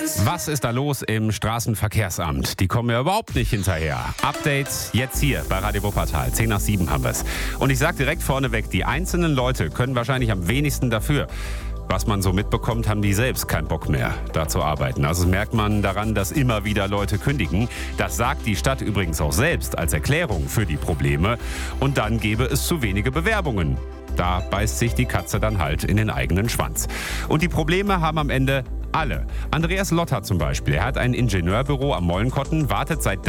Was ist da los im Straßenverkehrsamt? Die kommen ja überhaupt nicht hinterher. Updates jetzt hier bei Radio Wuppertal. 6:10 haben wir es. Und ich sage direkt vorneweg, die einzelnen Leute können wahrscheinlich am wenigsten dafür. Was man so mitbekommt, haben die selbst keinen Bock mehr, da zu arbeiten. Also das merkt man daran, dass immer wieder Leute kündigen. Das sagt die Stadt übrigens auch selbst als Erklärung für die Probleme. Und dann gäbe es zu wenige Bewerbungen. Da beißt sich die Katze dann halt in den eigenen Schwanz. Und die Probleme haben am Ende alle. Andreas Lotter zum Beispiel. Er hat ein Ingenieurbüro am Mollenkotten, wartet seit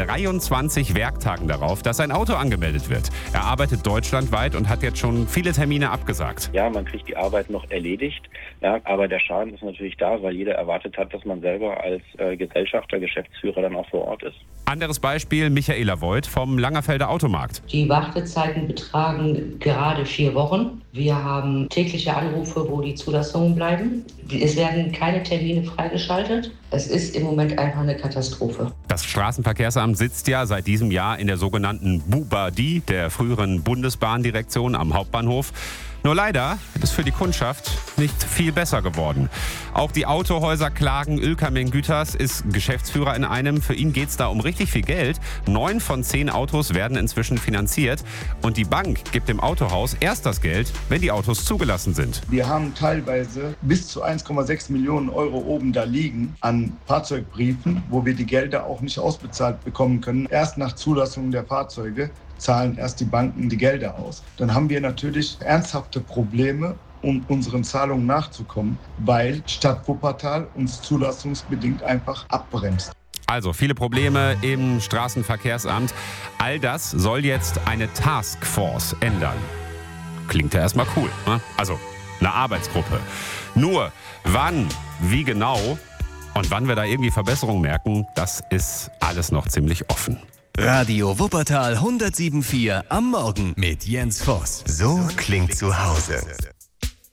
23 Werktagen darauf, dass sein Auto angemeldet wird. Er arbeitet deutschlandweit und hat jetzt schon viele Termine abgesagt. Ja, man kriegt die Arbeit noch erledigt, ja, aber der Schaden ist natürlich da, weil jeder erwartet hat, dass man selber als Gesellschafter, Geschäftsführer dann auch vor Ort ist. Anderes Beispiel, Michaela Voigt vom Langerfelder Automarkt. Die Wartezeiten betragen gerade 4 Wochen. Wir haben tägliche Anrufe, wo die Zulassungen bleiben. Es werden keine Termine freigeschaltet. Es ist im Moment einfach eine Katastrophe. Das Straßenverkehrsamt sitzt ja seit diesem Jahr in der sogenannten BUBAD, der früheren Bundesbahndirektion am Hauptbahnhof. Nur leider ist für die Kundschaft nicht viel besser geworden. Auch die Autohäuser klagen. Ilka Mengüters ist Geschäftsführer in einem. Für ihn geht es da um richtig viel Geld. 9 von 10 Autos werden inzwischen finanziert. Und die Bank gibt dem Autohaus erst das Geld, wenn die Autos zugelassen sind. Wir haben teilweise bis zu 1,6 Millionen Euro oben da liegen an Fahrzeugbriefen, wo wir die Gelder auch nicht ausbezahlt bekommen können. Erst nach Zulassung der Fahrzeuge zahlen erst die Banken die Gelder aus. Dann haben wir natürlich ernsthafte Probleme, um unseren Zahlungen nachzukommen, weil Stadt Wuppertal uns zulassungsbedingt einfach abbremst. Also viele Probleme im Straßenverkehrsamt. All das soll jetzt eine Taskforce ändern. Klingt ja erstmal cool, ne? Also eine Arbeitsgruppe. Nur wann, wie genau und wann wir da irgendwie Verbesserungen merken, das ist alles noch ziemlich offen. Radio Wuppertal 107.4 am Morgen mit Jens Voss. So klingt zu Hause.